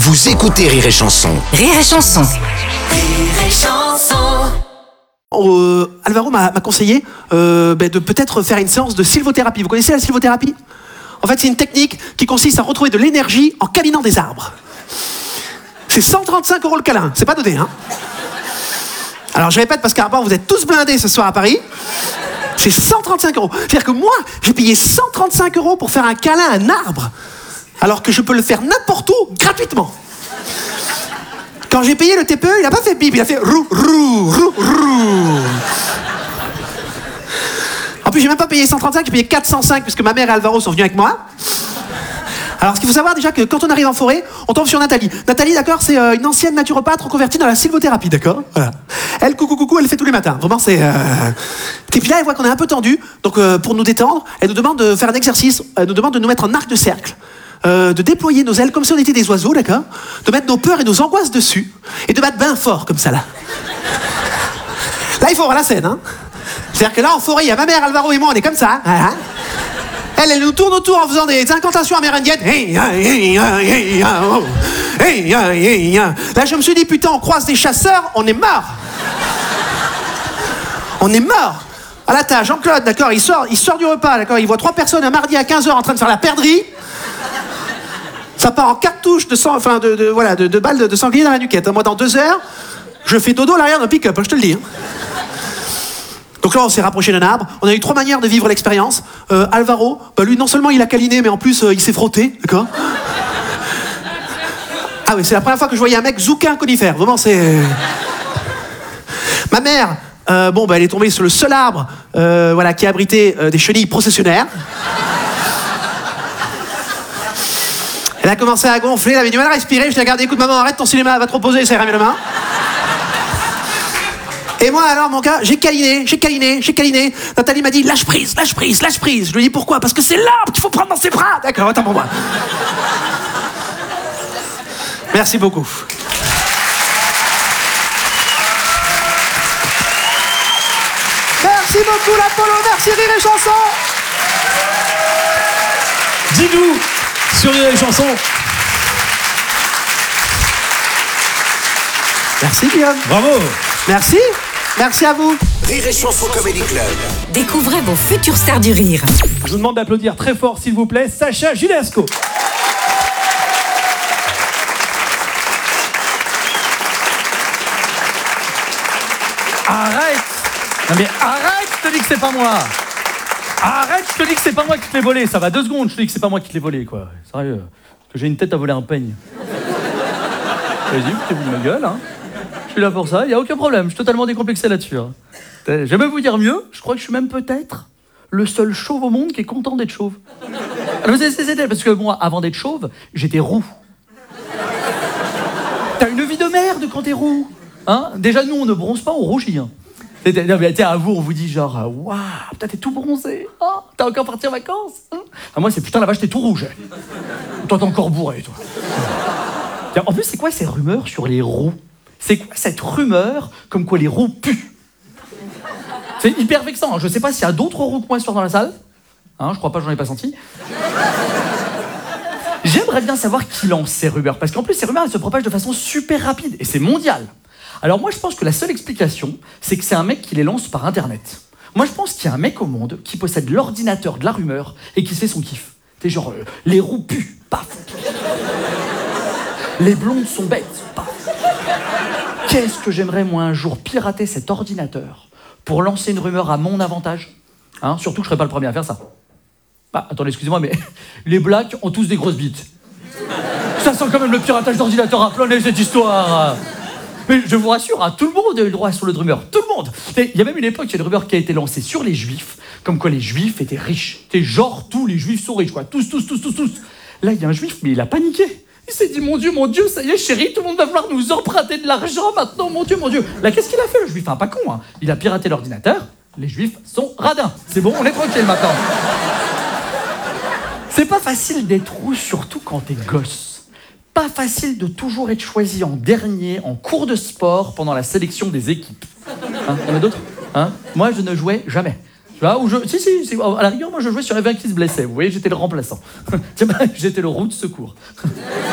Vous écoutez Rire et Chanson. Rire et Chanson. Rire et Chanson. Alvaro m'a conseillé de peut-être faire une séance de sylvothérapie. Vous connaissez la sylvothérapie ? En fait, c'est une technique qui consiste à retrouver de l'énergie en câlinant des arbres. C'est 135 € le câlin, c'est pas donné, hein. Alors je répète parce qu'apparemment vous êtes tous blindés ce soir à Paris. C'est 135 €. C'est-à-dire que moi, j'ai payé 135 € pour faire un câlin à un arbre, alors que je peux le faire n'importe où, gratuitement. Quand j'ai payé le TPE, il a pas fait bip, il a fait rou, rou, rou, rou. En plus, j'ai même pas payé 135, j'ai payé 405, puisque ma mère et Alvaro sont venus avec moi. Alors, ce qu'il faut savoir déjà, que quand on arrive en forêt, on tombe sur Nathalie. Nathalie, d'accord, c'est une ancienne naturopathe reconvertie dans la sylvothérapie, d'accord ? Voilà. Elle, coucou, elle le fait tous les matins. Vraiment, c'est... Et puis là, elle voit qu'on est un peu tendu, donc pour nous détendre, elle nous demande de faire un exercice, elle nous demande de nous mettre en arc de cercle, de déployer nos ailes comme si on était des oiseaux, d'accord ? De mettre nos peurs et nos angoisses dessus, et de battre bien fort, comme ça, là. Là, il faut voir la scène, hein. C'est-à-dire que là, en forêt, il y a ma mère, Alvaro et moi, on est comme ça, hein. Elle nous tourne autour en faisant des incantations amérindiennes. Là, je me suis dit, putain, on croise des chasseurs, on est mort. On est mort. Ah là, t'as Jean-Claude, d'accord, il sort du repas, d'accord, il voit 3 personnes un mardi à 15h en train de faire la perdrix. Ça part en cartouche de balles de sanglier dans la nuquette. Moi, dans 2 heures, je fais dodo à l'arrière d'un pick-up, je te le dis. Donc là, on s'est rapproché d'un arbre. On a eu 3 manières de vivre l'expérience. Alvaro, lui, non seulement il a câliné, mais en plus, il s'est frotté, d'accord ? Ah oui, c'est la première fois que je voyais un mec zouker un conifère. Vraiment, c'est... Ma mère, elle est tombée sur le seul arbre qui abritait des chenilles processionnaires. Elle a commencé à gonfler, elle avait du mal à respirer. Je l'ai regardé, écoute, maman, arrête ton cinéma, va te reposer, ça ira mieux demain. Et moi, alors, mon gars, j'ai câliné. Nathalie m'a dit, lâche prise. Je lui ai dit, pourquoi ? Parce que c'est l'arbre qu'il faut prendre dans ses bras. D'accord, attends pour moi. Merci beaucoup. Merci beaucoup, l'Apollo. Merci, Rire et Chanson. Dis-nous sur Rire et Chanson. Merci, Guillaume. Bravo. Merci à vous. Rire et Chanson Comedy Club. Découvrez vos futures stars du rire. Je vous demande d'applaudir très fort, s'il vous plaît, Sacha Judasco. Arrête. Non mais arrête, je te dis que c'est pas moi. Arrête, je te dis que c'est pas moi qui te l'ai volé. Ça va 2 secondes, je te dis que c'est pas moi qui te l'ai volé, quoi. Sérieux, que j'ai une tête à voler un peigne. Vas-y, foutez-vous de ma gueule, hein. Je suis là pour ça, il n'y a aucun problème, je suis totalement décomplexé là-dessus. Hein. Je vais même vous dire mieux, je crois que je suis même peut-être le seul chauve au monde qui est content d'être chauve. Alors, parce que moi, avant d'être chauve, j'étais roux. T'as une vie de merde quand t'es roux. Hein, déjà, nous, on ne bronze pas, on rougit. Hein. À vous, on vous dit genre, waouh, putain, t'es tout bronzé. Oh, t'as encore parti en vacances. Hein. Moi, c'est putain, la vache, t'es tout rouge. Toi, t'es encore bourré, toi. En plus, c'est quoi ces rumeurs sur les roux ? C'est quoi cette rumeur comme quoi les roux puent ? C'est hyper vexant. Hein. Je sais pas s'il y a d'autres roux que moi ce soir dans la salle. Hein, je crois pas, j'en ai pas senti. J'aimerais bien savoir qui lance ces rumeurs. Parce qu'en plus, ces rumeurs, elles se propagent de façon super rapide. Et c'est mondial. Alors moi, je pense que la seule explication, c'est que c'est un mec qui les lance par Internet. Moi, je pense qu'il y a un mec au monde qui possède l'ordinateur de la rumeur et qui se fait son kiff. T'es genre, les roux puent, paf. Les blondes sont bêtes, paf. Qu'est-ce que j'aimerais, moi, un jour pirater cet ordinateur pour lancer une rumeur à mon avantage, hein, surtout que je serais pas le premier à faire ça. Bah, attendez, excusez-moi, mais les blacks ont tous des grosses bites. Ça sent quand même le piratage d'ordinateur à plein nez, cette histoire. Mais je vous rassure, hein, tout le monde a eu le droit sur le rumeur. Tout le monde. Il y a même une époque, il y a une rumeur qui a été lancée sur les juifs, comme quoi les juifs étaient riches. T'es genre, tous les juifs sont riches, quoi. Tous. Là, il y a un juif, mais il a paniqué. Il s'est dit, mon Dieu, ça y est, chérie, tout le monde va vouloir nous emprunter de l'argent maintenant, mon Dieu. Là, qu'est-ce qu'il a fait, le juif ? Pas con, hein. Il a piraté l'ordinateur, les juifs sont radins. C'est bon, on est tranquille maintenant. C'est pas facile d'être roux, surtout quand t'es gosse. Pas facile de toujours être choisi en dernier, en cours de sport, pendant la sélection des équipes. Hein, y en a d'autres ? Hein ? Moi, je ne jouais jamais. Tu vois, si, à la rigueur, moi je jouais sur les 20 qui se blessaient. Vous voyez, j'étais le remplaçant. J'étais le roue de secours.